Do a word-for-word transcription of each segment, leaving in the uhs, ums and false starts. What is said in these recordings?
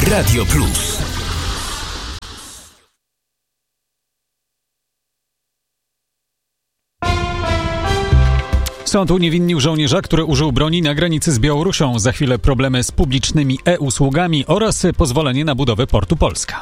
Radio Plus. Sąd uniewinnił żołnierza, który użył broni na granicy z Białorusią. Za chwilę problemy z publicznymi e-usługami oraz pozwolenie na budowę portu Polska.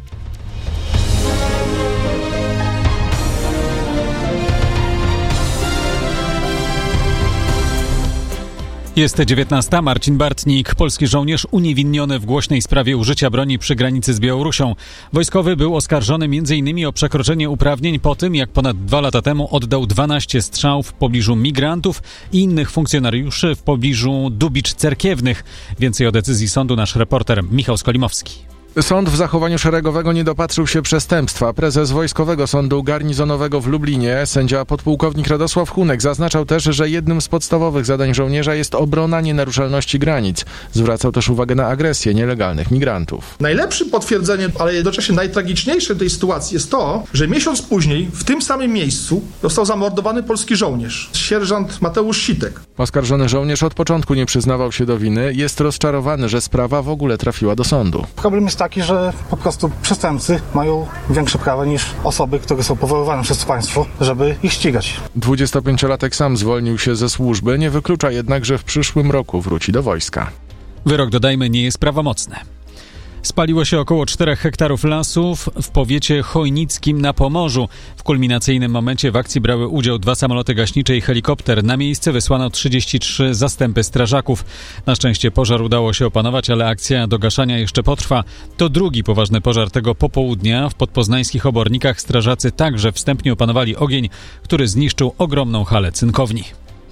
Jest dziewiętnasta. Marcin Bartnik, polski żołnierz uniewinniony w głośnej sprawie użycia broni przy granicy z Białorusią. Wojskowy był oskarżony między innymi o przekroczenie uprawnień po tym, jak ponad dwa lata temu oddał dwanaście strzałów w pobliżu migrantów i innych funkcjonariuszy w pobliżu dubicz cerkiewnych. Więcej o decyzji sądu nasz reporter Michał Skolimowski. Sąd w zachowaniu szeregowego nie dopatrzył się przestępstwa. Prezes Wojskowego Sądu Garnizonowego w Lublinie, sędzia podpułkownik Radosław Hunek, zaznaczał też, że jednym z podstawowych zadań żołnierza jest obrona nienaruszalności granic. Zwracał też uwagę na agresję nielegalnych migrantów. Najlepszym potwierdzeniem, ale jednocześnie najtragiczniejsze tej sytuacji jest to, że miesiąc później w tym samym miejscu został zamordowany polski żołnierz, sierżant Mateusz Sitek. Oskarżony żołnierz od początku nie przyznawał się do winy. Jest rozczarowany, że sprawa w ogóle trafiła do sądu. Problem jest taki, że po prostu przestępcy mają większe prawa niż osoby, które są powoływane przez państwo, żeby ich ścigać. dwudziestopięciolatek sam zwolnił się ze służby, nie wyklucza jednak, że w przyszłym roku wróci do wojska. Wyrok, dodajmy, nie jest prawomocny. Spaliło się około czterech hektarów lasów w powiecie chojnickim na Pomorzu. W kulminacyjnym momencie w akcji brały udział dwa samoloty gaśnicze i helikopter. Na miejsce wysłano trzydzieści trzy zastępy strażaków. Na szczęście pożar udało się opanować, ale akcja do gaszenia jeszcze potrwa. To drugi poważny pożar tego popołudnia. W podpoznańskich Obornikach strażacy także wstępnie opanowali ogień, który zniszczył ogromną halę cynkowni.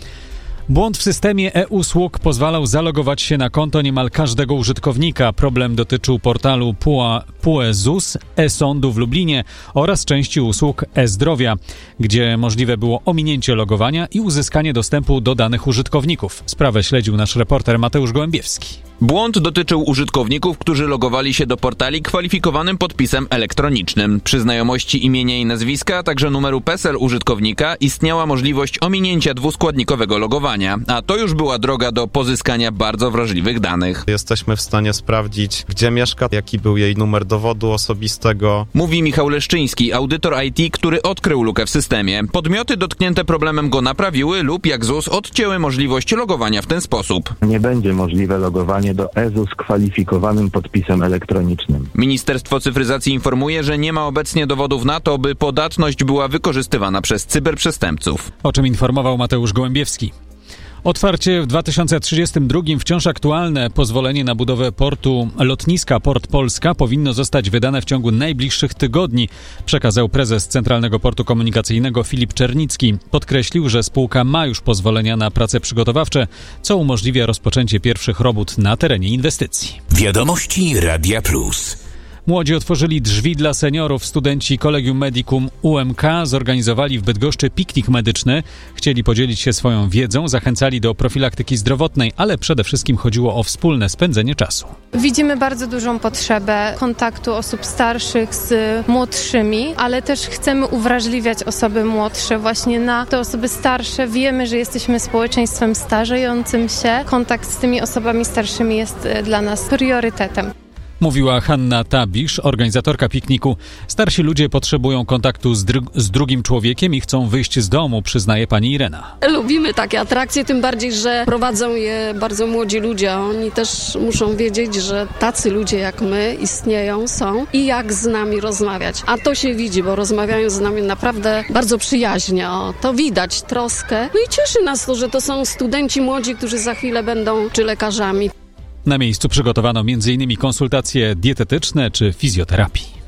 Błąd w systemie e-usług pozwalał zalogować się na konto niemal każdego użytkownika. Problem dotyczył portalu P U E Z U S, e-sądu w Lublinie oraz części usług e-zdrowia, gdzie możliwe było ominięcie logowania i uzyskanie dostępu do danych użytkowników. Sprawę śledził nasz reporter Mateusz Gołębiewski. Błąd dotyczył użytkowników, którzy logowali się do portali kwalifikowanym podpisem elektronicznym. Przy znajomości imienia i nazwiska, a także numeru PESEL użytkownika istniała możliwość ominięcia dwuskładnikowego logowania, a to już była droga do pozyskania bardzo wrażliwych danych. Jesteśmy w stanie sprawdzić, gdzie mieszka, jaki był jej numer dowodu osobistego. Mówi Michał Leszczyński, audytor I T, który odkrył lukę w systemie. Podmioty dotknięte problemem go naprawiły lub, jak Z U S, odcięły możliwość logowania w ten sposób. Nie będzie możliwe logowanie do E Z U S kwalifikowanym podpisem elektronicznym. Ministerstwo Cyfryzacji informuje, że nie ma obecnie dowodów na to, by podatność była wykorzystywana przez cyberprzestępców. O czym informował Mateusz Gołębiewski. Otwarcie w dwa tysiące trzydziestym drugim wciąż aktualne pozwolenie na budowę portu lotniska Port Polska powinno zostać wydane w ciągu najbliższych tygodni, przekazał prezes Centralnego Portu Komunikacyjnego Filip Czernicki. Podkreślił, że spółka ma już pozwolenia na prace przygotowawcze, co umożliwia rozpoczęcie pierwszych robót na terenie inwestycji. Wiadomości Radia Plus. Młodzi otworzyli drzwi dla seniorów. Studenci Collegium Medicum U M K zorganizowali w Bydgoszczy piknik medyczny. Chcieli podzielić się swoją wiedzą, zachęcali do profilaktyki zdrowotnej, ale przede wszystkim chodziło o wspólne spędzenie czasu. Widzimy bardzo dużą potrzebę kontaktu osób starszych z młodszymi, ale też chcemy uwrażliwiać osoby młodsze właśnie na te osoby starsze. Wiemy, że jesteśmy społeczeństwem starzejącym się. Kontakt z tymi osobami starszymi jest dla nas priorytetem. Mówiła Hanna Tabisz, organizatorka pikniku. Starsi ludzie potrzebują kontaktu z, dru- z drugim człowiekiem i chcą wyjść z domu, przyznaje pani Irena. Lubimy takie atrakcje, tym bardziej, że prowadzą je bardzo młodzi ludzie. Oni też muszą wiedzieć, że tacy ludzie jak my istnieją, są i jak z nami rozmawiać. A to się widzi, bo rozmawiają z nami naprawdę bardzo przyjaźnie. O, to widać troskę. No i cieszy nas to, że to są studenci młodzi, którzy za chwilę będą czy lekarzami. Na miejscu przygotowano między innymi konsultacje dietetyczne czy fizjoterapii.